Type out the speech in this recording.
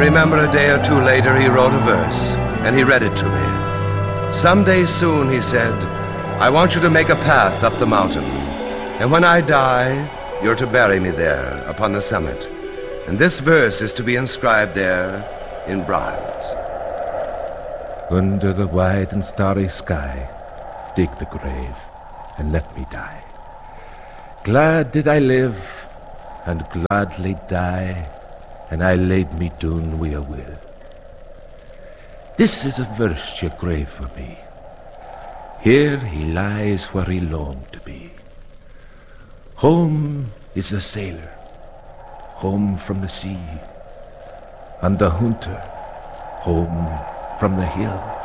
remember a day or two later he wrote a verse, and he read it to me. "Someday soon," he said, "I want you to make a path up the mountain. And when I die, you're to bury me there upon the summit. And this verse is to be inscribed there in bronze." Under the wide and starry sky, dig the grave and let me die. Glad did I live, and gladly die, and I laid me down wi' a will. This is a verse ye grave for me. Here he lies where he longed to be. Home is the sailor, home from the sea, and the hunter, home from the hill.